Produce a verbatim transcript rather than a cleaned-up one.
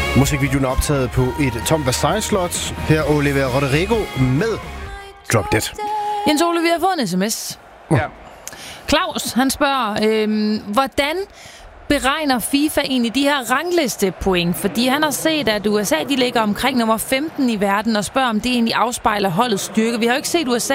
Musikvideoen er optaget på et tomt Versailles-slot. Her Olivia Rodrigo med Drop Dead. Jens Ole, vi har fået en sms. Ja. Claus, han spørger, øhm, hvordan beregner FIFA egentlig de her ranglistepoint? Fordi han har set, at U S A de ligger omkring nummer femten i verden, og spørger, om det egentlig afspejler holdets styrke. Vi har jo ikke set U S A